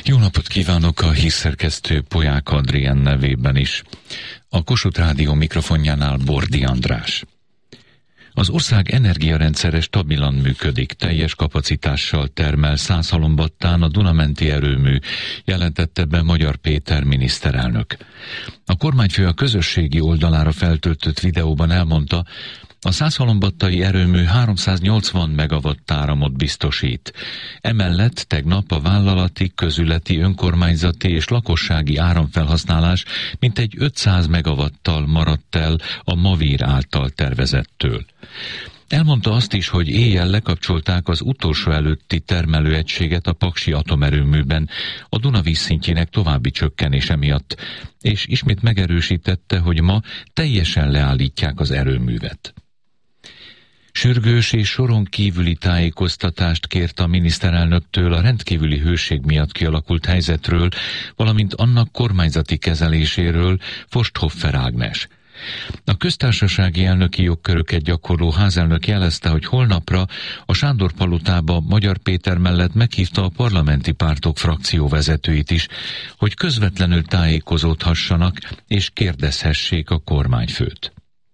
Jó napot kívánok a hírszerkesztő Polyák Adrien nevében is. A Kossuth Rádió mikrofonjánál Bordi András. Az ország energiarendszere stabilan működik, teljes kapacitással termel Százhalombattán a Duna-menti erőmű, jelentette be Magyar Péter miniszterelnök. A kormányfő a közösségi oldalára feltöltött videóban elmondta, a Százhalombattai erőmű 380 megawatt áramot biztosít. Emellett tegnap a vállalati, közületi, önkormányzati és lakossági áramfelhasználás mintegy 500 megawattal maradt el a Mavír által tervezettől. Elmondta azt is, hogy éjjel lekapcsolták az utolsó előtti termelőegységet a paksi atomerőműben a Duna vízszintjének további csökkenése miatt, és ismét megerősítette, hogy ma teljesen leállítják az erőművet. Sürgős és soron kívüli tájékoztatást kért a miniszterelnöktől a rendkívüli hőség miatt kialakult helyzetről, valamint annak kormányzati kezeléséről Forsthoffer Ágnes. A köztársasági elnöki jogköröket gyakorló házelnök jelezte, hogy holnapra a Sándor-palotába Magyar Péter mellett meghívta a parlamenti pártok frakcióvezetőit is, hogy közvetlenül tájékozódhassanak és kérdezhessék a kormányfőt.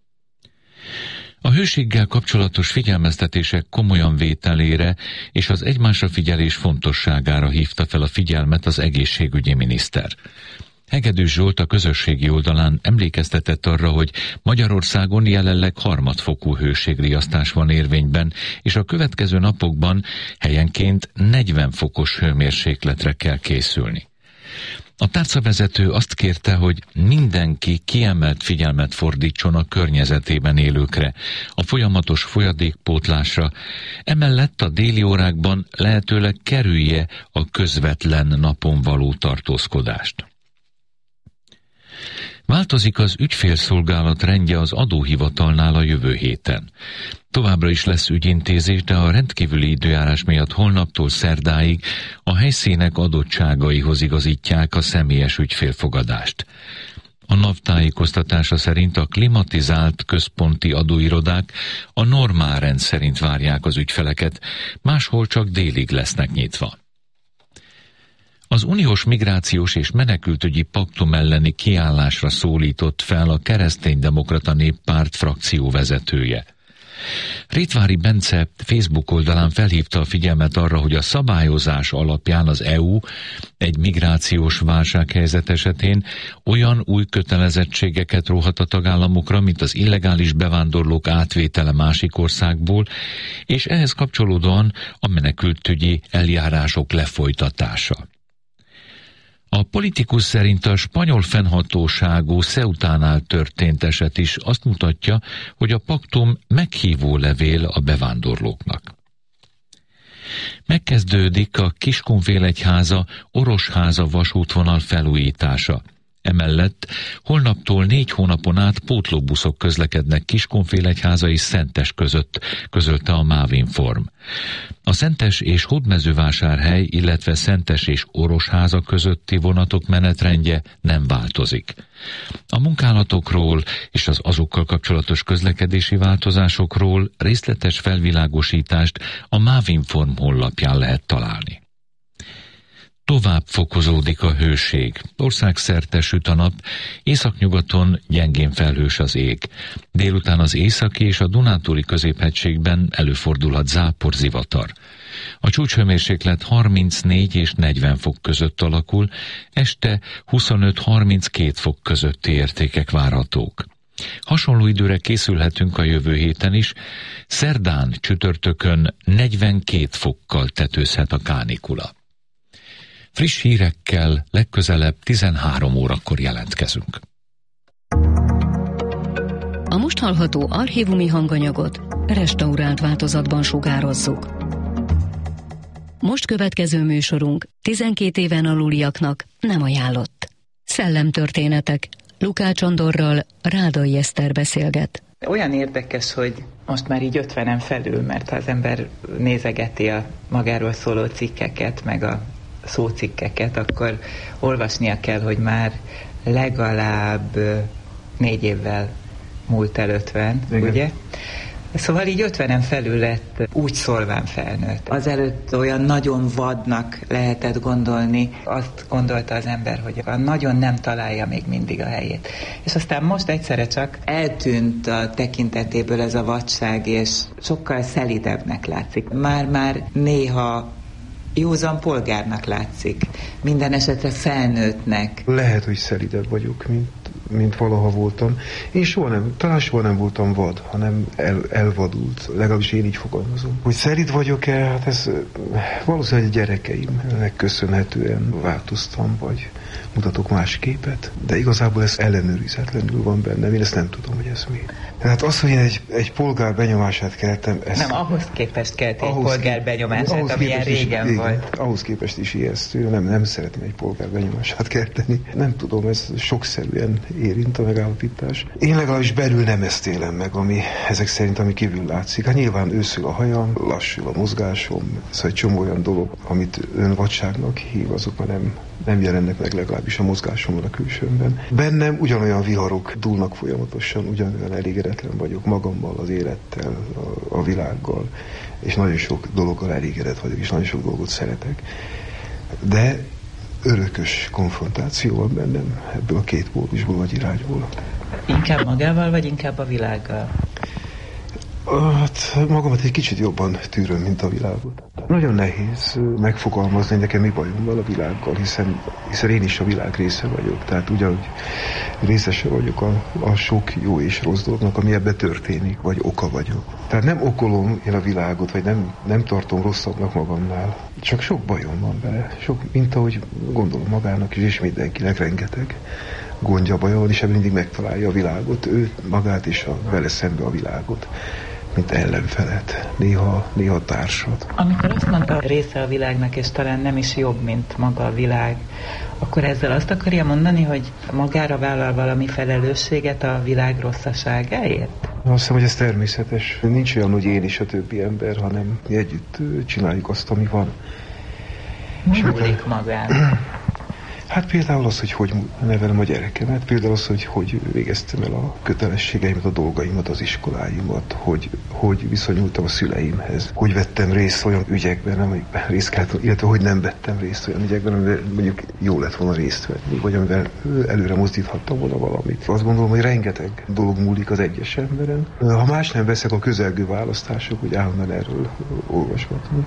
A hőséggel kapcsolatos figyelmeztetések komolyan vételére és az egymásra figyelés fontosságára hívta fel a figyelmet az egészségügyi miniszter. Hegedűs Zsolt a közösségi oldalán emlékeztetett arra, hogy Magyarországon jelenleg harmadfokú hőségriasztás van érvényben, és a következő napokban helyenként 40 fokos hőmérsékletre kell készülni. A tárcavezető azt kérte, hogy mindenki kiemelt figyelmet fordítson a környezetében élőkre, a folyamatos folyadékpótlásra, emellett a déli órákban lehetőleg kerülje a közvetlen napon való tartózkodást. Változik az ügyfélszolgálat rendje az adóhivatalnál a jövő héten. Továbbra is lesz ügyintézés, de a rendkívüli időjárás miatt holnaptól szerdáig a helyszínek adottságaihoz igazítják a személyes ügyfélfogadást. A NAV tájékoztatása szerint a klimatizált központi adóirodák a normál rend szerint várják az ügyfeleket, máshol csak délig lesznek nyitva. Az uniós migrációs és menekültügyi paktum elleni kiállásra szólított fel a Kereszténydemokrata Néppárt frakció vezetője. Rétvári Bence Facebook oldalán felhívta a figyelmet arra, hogy a szabályozás alapján az EU egy migrációs válsághelyzet esetén olyan új kötelezettségeket róhat a tagállamokra, mint az illegális bevándorlók átvétele másik országból, és ehhez kapcsolódóan a menekültügyi eljárások lefolytatása. A politikus szerint a spanyol fennhatóságú Ceutánál történt eset is azt mutatja, hogy a paktum meghívó levél a bevándorlóknak. Megkezdődik a Kiskunfélegyháza Orosháza vasútvonal felújítása. Emellett holnaptól 4 hónapon át pótlóbuszok közlekednek Kiskunfélegyháza és Szentes között, közölte a Mávinform. A Szentes és Hódmezővásárhely, illetve Szentes és Orosháza közötti vonatok menetrendje nem változik. A munkálatokról és az azokkal kapcsolatos közlekedési változásokról részletes felvilágosítást a Mávinform honlapján lehet találni. Tovább fokozódik a hőség. Országszerte süt a nap, északnyugaton gyengén felhős az ég. Délután az északi és a Dunántúli középhegységben előfordulhat záporzivatar. A csúcshőmérséklet 34 és 40 fok között alakul, este 25-32 fok közötti értékek várhatók. Hasonló időre készülhetünk a jövő héten is, szerdán, csütörtökön 42 fokkal tetőzhet a kánikula. Friss hírekkel legközelebb 13 órakor jelentkezünk. A most hallható archívumi hanganyagot restaurált változatban sugározzuk. Most következő műsorunk 12 éven aluliaknak nem ajánlott. Szellemtörténetek. Lukács Andorral Rádai Eszter beszélget. Olyan érdekes, hogy most már így 50-en felül, mert ha az ember nézegeti a magáról szóló cikkeket, meg a szócikkeket, akkor olvasnia kell, hogy már legalább 4 évvel múlt el 50, igen. Ugye? Szóval így 50-en felül lett úgy szólván felnőtt. Azelőtt olyan nagyon vadnak lehetett gondolni, azt gondolta az ember, hogy nagyon nem találja még mindig a helyét. És aztán most egyszerre csak eltűnt a tekintetéből ez a vadság, és sokkal szelidebbnek látszik. Már néha józan polgárnak látszik, minden esetre felnőttnek. Lehet, hogy szelidebb vagyok, mint valaha voltam. Én talán soha nem voltam vad, hanem elvadult. Legalábbis én így fogalmazom. Hogy szelid vagyok-e, hát ez valószínűleg a gyerekeimnek köszönhetően változtam, vagy mutatok más képet, de igazából ez ellenőrizetlenül van bennem, én ezt nem tudom, hogy ez mi. Tehát az, hogy én egy polgár benyomását keltem... Nem, ahhoz képest kelti egy polgár benyomását, amilyen régen volt. Ahhoz képest is ijesztő, nem szeretném egy polgár benyomását kelteni. Nem tudom, ez sokszerűen érint a megállapítás. Én legalábbis belül nem ezt élem meg, ami ezek szerint, ami kívül látszik. Hát nyilván őszül a hajam, lassul a mozgásom, szóval egy csomó olyan dolog, amit ön vadságnak hív, azok már nem jelennek meg legalábbis a mozgásomban, a külsőmben. Bennem ugyanolyan viharok dúlnak folyamatosan, ugyanolyan elégedetlen vagyok magammal, az élettel, a világgal, és nagyon sok dologgal elégedett vagyok, és nagyon sok dolgot szeretek. De örökös konfrontáció van bennem ebből a két pólusból vagy irányból. Inkább magával, vagy inkább a világgal? Hát magamat egy kicsit jobban tűröm, mint a világot. Nagyon nehéz megfogalmazni, nekem mi bajom van a világgal, hiszen én is a világ része vagyok. Tehát ugyanúgy részese vagyok a sok jó és rossz dolognak, ami ebben történik, vagy oka vagyok. Tehát nem okolom én a világot, vagy nem tartom rosszabbnak magamnál. Csak sok bajom van vele. Sok, mint ahogy gondolom magának is, és mindenkinek rengeteg gondja, baja van, és ebben mindig megtalálja a világot, ő magát és vele szembe a világot, mint ellenfelet, néha társat. Amikor azt mondta, része a világnak, és talán nem is jobb, mint maga a világ, akkor ezzel azt akarja mondani, hogy magára vállal valami felelősséget a világ rosszaságáért? Azt hiszem, hogy ez természetes. Nincs olyan, hogy én és a többi ember, hanem mi együtt csináljuk azt, ami van. Mi múlik magán? Hát például az, hogy nevelem a gyerekemet, például az, hogy végeztem el a kötelességeimet, a dolgaimat, az iskoláimat, hogy viszonyultam a szüleimhez, hogy vettem részt olyan ügyekben, amikben részt kellett, illetve hogy nem vettem részt olyan ügyekben, amivel mondjuk jó lett volna részt venni, vagy amivel előre mozdíthattam volna valamit. Azt gondolom, hogy rengeteg dolog múlik az egyes emberen. Ha más nem veszek, a közelgő választások, hogy állandóan erről olvasgatni.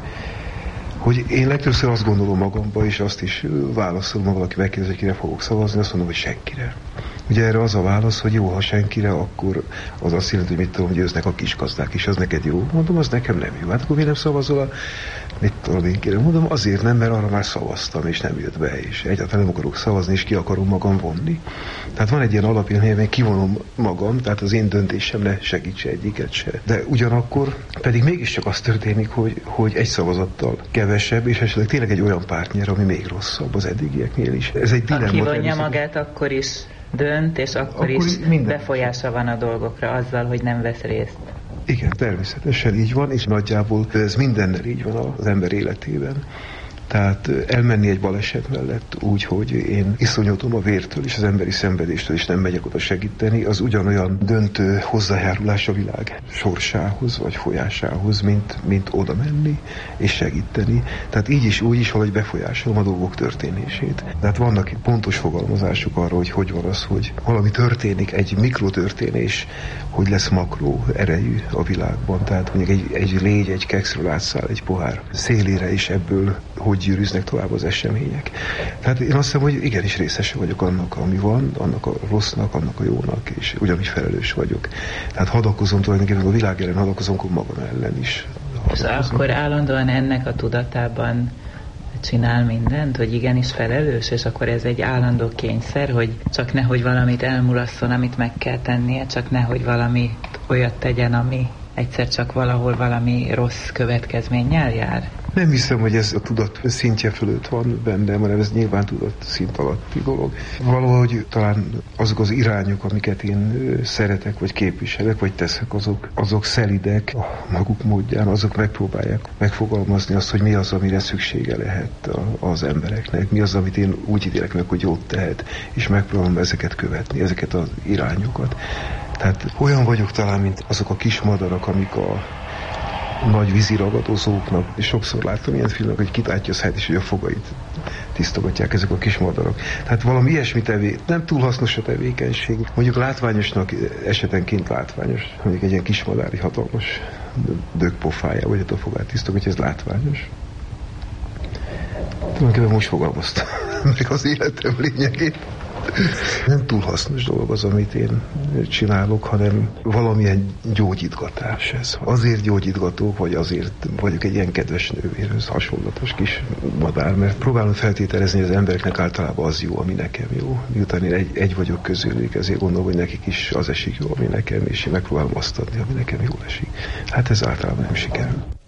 Hogy én legtöbbször azt gondolom magamba, és azt is válaszolom, ha valaki megkérdezi, hogy kire fogok szavazni, azt mondom, hogy senkire. Ugye erre az a válasz, hogy jó, ha senkire, akkor az azt jelenti, hogy mit tudom, győznek a kiskazdák, és az neked jó. Mondom, az nekem nem jó. Hát akkor mi nem szavazol mit tudom én kire? Mondom, azért nem, mert arra már szavaztam, és nem jött be, és egyáltalán nem akarok szavazni, és ki akarom magam vonni. Tehát van egy ilyen alapélmény, hogy kivonom magam, tehát az én döntésem ne segítse egyiket se. De ugyanakkor pedig mégiscsak az történik, hogy egy szavazattal kevesebb, és esetleg tényleg egy olyan párt nyer, ami még rosszabb az eddigieknél is. Ez egy dilemma. Ha kivonja magát, akkor is dönt, és akkor is befolyása van a dolgokra azzal, hogy nem vesz részt. Igen, természetesen így van, és nagyjából ez mindennel így van az ember életében. Tehát elmenni egy baleset mellett úgy, hogy én iszonyotom a vértől és az emberi szenvedéstől, és nem megyek oda segíteni, az ugyanolyan döntő hozzájárulás a világ sorsához, vagy folyásához, mint oda menni és segíteni. Tehát így is, úgy is valahogy befolyásolom a dolgok történését. Tehát vannak pontos fogalmazások arra, hogy van az, hogy valami történik, egy mikrotörténés, hogy lesz makró erejű a világban. Tehát mondjuk egy légy, egy kekszről átszáll egy pohár szélére, és ebből hogy gyűrűznek tovább az események. Tehát én azt hiszem, hogy igenis részese vagyok annak, ami van, annak a rossznak, annak a jónak, és ugyanis felelős vagyok. Tehát hadakozom tulajdonképpen a világ ellen, hadakozom akkor magam ellen is. És akkor állandóan ennek a tudatában csinál mindent, hogy igenis felelős, és akkor ez egy állandó kényszer, hogy csak nehogy valamit elmulasszon, amit meg kell tennie, csak nehogy valami olyat tegyen, ami egyszer csak valahol valami rossz következménnyel jár? Nem hiszem, hogy ez a tudat szintje fölött van bennem, hanem ez nyilván tudat szint alatti dolog. Valahogy talán azok az irányok, amiket én szeretek, vagy képviselek, vagy teszek, azok szelidek a maguk módján, azok megpróbálják megfogalmazni azt, hogy mi az, amire szüksége lehet az embereknek, mi az, amit én úgy ítélek meg, hogy jót tehet, és megpróbálom ezeket követni, ezeket az irányokat. Tehát olyan vagyok talán, mint azok a kis madarak, amik a nagy víziragadozóknak, és sokszor láttam ilyen filmek, hogy kitátja a száját, és hogy a fogait tisztogatják ezek a kis madarak. Tehát valami ilyesmi nem túl hasznos a tevékenység. Mondjuk látványosnak, esetenként látványos. Mondjuk egy ilyen kismadári hatalmas dögpofája, vagy a fogát tisztogatja, ez látványos. Tulajdonképpen most fogalmaztam meg az életem lényegét. Nem túl hasznos dolog az, amit én csinálok, hanem valamilyen gyógyítgatás ez. Azért gyógyítgatók, vagy azért vagyok egy ilyen kedves nővérhez hasonlatos kis madár, mert próbálom feltételezni, hogy az embereknek általában az jó, ami nekem jó. Miután én egy vagyok közülük, ezért gondolom, hogy nekik is az esik jó, ami nekem, és én megpróbálom azt adni, ami nekem jól esik. Hát ez általában nem sikerül.